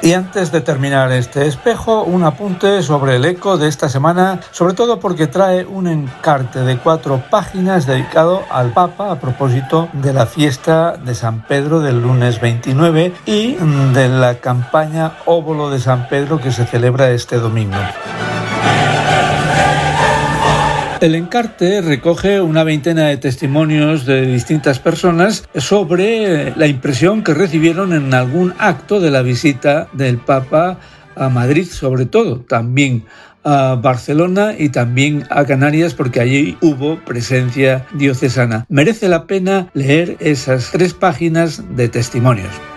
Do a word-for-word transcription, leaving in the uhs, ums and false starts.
Y antes de terminar este espejo, un apunte sobre el eco de esta semana, sobre todo porque trae un encarte de cuatro páginas dedicado al Papa a propósito de la fiesta de San Pedro del lunes veintinueve y de la campaña Óbolo de San Pedro que se celebra este domingo. El encarte recoge una veintena de testimonios de distintas personas sobre la impresión que recibieron en algún acto de la visita del Papa a Madrid, sobre todo, también a Barcelona y también a Canarias, porque allí hubo presencia diocesana. Merece la pena leer esas tres páginas de testimonios.